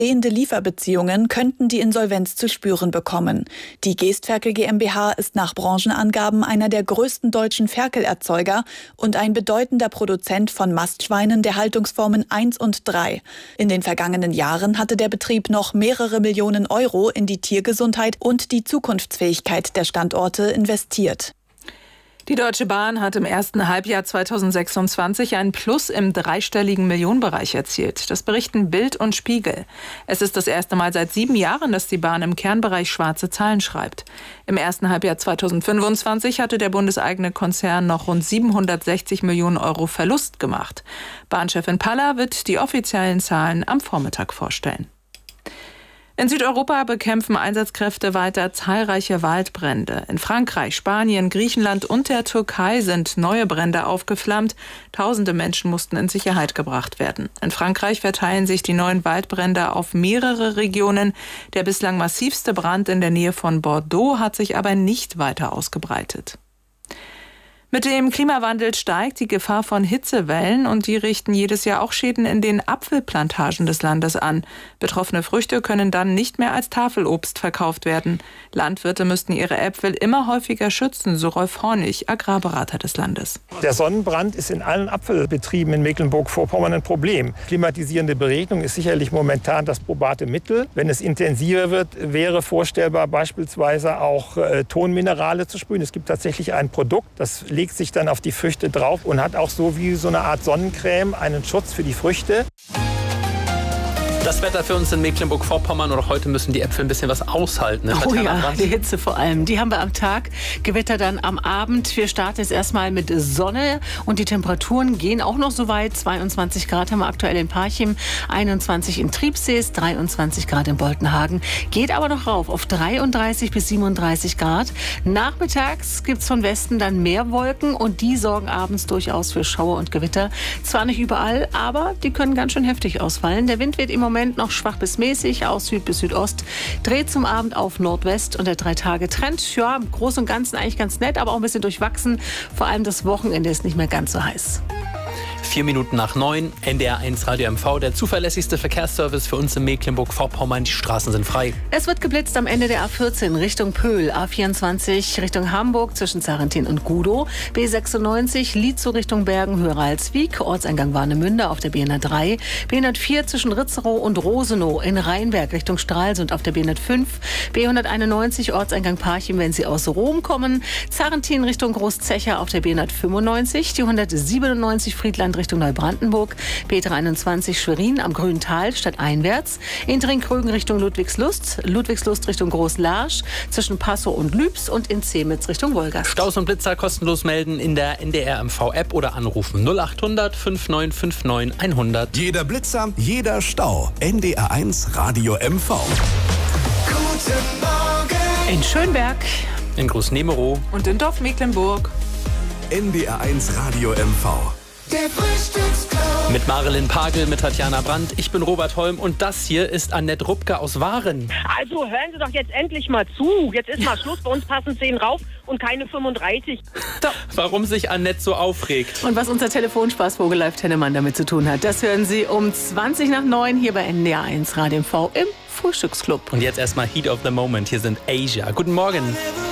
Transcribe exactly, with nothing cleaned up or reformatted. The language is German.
Bestehende Lieferbeziehungen könnten die Insolvenz zu spüren bekommen. Die Geestferkel GmbH ist nach Branchenangaben einer der größten deutschen Ferkelerzeuger und ein bedeutender Produzent von Mastschweinen der Haltungsformen eins und drei. In den vergangenen Jahren hatte der Betrieb noch mehrere Millionen Euro in die Tiergesundheit und die Zukunftsfähigkeit der Standorte investiert. Die Deutsche Bahn hat im ersten Halbjahr zweitausendsechsundzwanzig einen Plus im dreistelligen Millionenbereich erzielt. Das berichten Bild und Spiegel. Es ist das erste Mal seit sieben Jahren, dass die Bahn im Kernbereich schwarze Zahlen schreibt. Im ersten Halbjahr zweitausendfünfundzwanzig hatte der bundeseigene Konzern noch rund siebenhundertsechzig Millionen Euro Verlust gemacht. Bahnchefin Paller wird die offiziellen Zahlen am Vormittag vorstellen. In Südeuropa bekämpfen Einsatzkräfte weiter zahlreiche Waldbrände. In Frankreich, Spanien, Griechenland und der Türkei sind neue Brände aufgeflammt. Tausende Menschen mussten in Sicherheit gebracht werden. In Frankreich verteilen sich die neuen Waldbrände auf mehrere Regionen. Der bislang massivste Brand in der Nähe von Bordeaux hat sich aber nicht weiter ausgebreitet. Mit dem Klimawandel steigt die Gefahr von Hitzewellen und die richten jedes Jahr auch Schäden in den Apfelplantagen des Landes an. Betroffene Früchte können dann nicht mehr als Tafelobst verkauft werden. Landwirte müssten ihre Äpfel immer häufiger schützen, so Rolf Hornig, Agrarberater des Landes. Der Sonnenbrand ist in allen Apfelbetrieben in Mecklenburg-Vorpommern ein Problem. Klimatisierende Beregnung ist sicherlich momentan das probate Mittel. Wenn es intensiver wird, wäre vorstellbar, beispielsweise auch äh, Tonminerale zu sprühen. Es gibt tatsächlich ein Produkt, das legt sich dann auf die Früchte drauf und hat auch so wie so eine Art Sonnencreme einen Schutz für die Früchte. Das Wetter für uns in Mecklenburg-Vorpommern, oder heute müssen die Äpfel ein bisschen was aushalten. Ne? Oh ja, die Hitze vor allem. Die haben wir am Tag, Gewitter dann am Abend. Wir starten jetzt erstmal mit Sonne und die Temperaturen gehen auch noch so weit. zweiundzwanzig Grad haben wir aktuell in Parchim, einundzwanzig in Triebsees, dreiundzwanzig Grad in Boltenhagen. Geht aber noch rauf auf dreiunddreißig bis siebenunddreißig Grad. Nachmittags gibt es von Westen dann mehr Wolken und die sorgen abends durchaus für Schauer und Gewitter. Zwar nicht überall, aber die können ganz schön heftig ausfallen. Der Wind wird im Moment Moment noch schwach bis mäßig, aus Süd bis Südost, dreht zum Abend auf Nordwest und der Drei-Tage-Trend, ja, im Großen und Ganzen eigentlich ganz nett, aber auch ein bisschen durchwachsen. Vor allem das Wochenende ist nicht mehr ganz so heiß. Vier Minuten nach neun, N D R eins Radio M V, der zuverlässigste Verkehrsservice für uns in Mecklenburg-Vorpommern. Die Straßen sind frei. Es wird geblitzt am Ende der A vierzehn Richtung Pöhl, A vierundzwanzig Richtung Hamburg zwischen Zarentin und Gudow, B sechsundneunzig Lietzow Richtung Bergen, Höher-Alswiek, Ortseingang Warnemünde auf der B hundertdrei, B hundertvier zwischen Ritzerow und Rosenow in Rheinberg Richtung Stralsund auf der B hundertfünf, B hunderteinundneunzig Ortseingang Parchim, wenn Sie aus Rom kommen, Zarentin Richtung Großzecher auf der B hundertfünfundneunzig, die hundertsiebenundneunzig Friedland Richtung Neubrandenburg, B dreiundzwanzig Schwerin am Grüntal stadteinwärts, Intring-Krögen Richtung Ludwigslust, Ludwigslust Richtung Großlarsch, zwischen Passow und Lübs und in Zemitz Richtung Wolgast. Staus und Blitzer kostenlos melden in der N D R M V-App oder anrufen null achthundert fünfundneunzig neunundfünfzig hundert. Jeder Blitzer, jeder Stau. N D R eins Radio M V. Guten Morgen! In Schönberg, in Groß-Nemerow und in Dorf Mecklenburg. N D R eins Radio M V. Der Frühstücksclub. Mit Marilyn Pagel, mit Tatjana Brandt. Ich bin Robert Holm und das hier ist Annette Rupke aus Waren. Also hören Sie doch jetzt endlich mal zu. Jetzt ist mal Schluss. Bei uns passen zehn rauf und keine fünfunddreißig. Doch. Warum sich Annette so aufregt. Und was unser Telefonspaßvogel Live Tennemann damit zu tun hat, das hören Sie um zwanzig nach neun hier bei N D R eins Radio M V im Frühstücksclub. Und jetzt erstmal Heat of the Moment. Hier sind Asia. Guten Morgen.